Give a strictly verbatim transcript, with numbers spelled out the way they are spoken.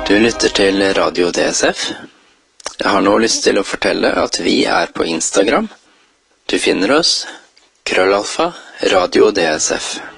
Du lytter til Radio D S F. Jeg har nå lyst til å fortelle at vi er på Instagram. Du finner oss krøllalfa Radio D S F.